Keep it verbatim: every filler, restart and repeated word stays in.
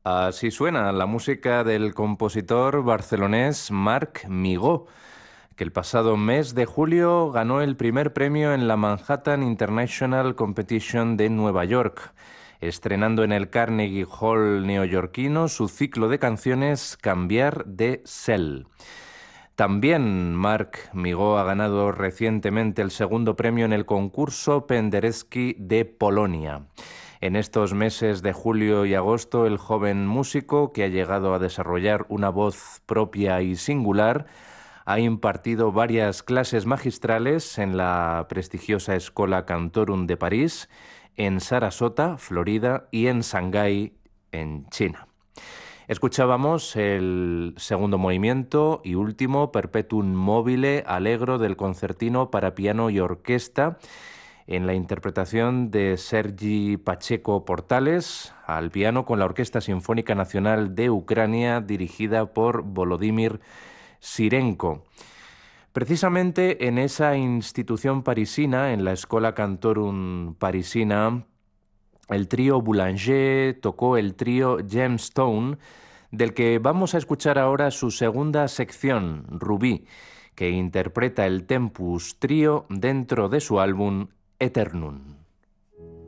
Así suena la música del compositor barcelonés Marc Migó, que el pasado mes de julio ganó el primer premio en la Manhattan International Competition de Nueva York, estrenando en el Carnegie Hall neoyorquino su ciclo de canciones Cambiar de Cel. También Marc Migó ha ganado recientemente el segundo premio en el concurso Penderecki de Polonia. En estos meses de julio y agosto, el joven músico, que ha llegado a desarrollar una voz propia y singular, ha impartido varias clases magistrales en la prestigiosa Escola Cantorum de París, en Sarasota, Florida, y en Shanghái, en China. Escuchábamos el segundo movimiento y último, Perpetuum mobile, Allegro, del concertino para piano y orquesta, en la interpretación de Sergi Pacheco Portales, al piano con la Orquesta Sinfónica Nacional de Ucrania, dirigida por Volodymyr Sirenko. Precisamente en esa institución parisina, en la Escola Cantorum Parisina, el trío Boulanger tocó el trío Gemstone, del que vamos a escuchar ahora su segunda sección, Rubí, que interpreta el Tempus Trío dentro de su álbum Eternum.